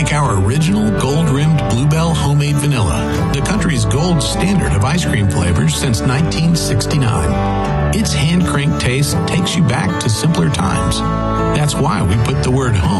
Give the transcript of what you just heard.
like our original gold-rimmed Bluebell homemade vanilla, the country's gold standard of ice cream flavors since 1969. Its hand-cranked taste takes you back to simpler times. That's why we put the word home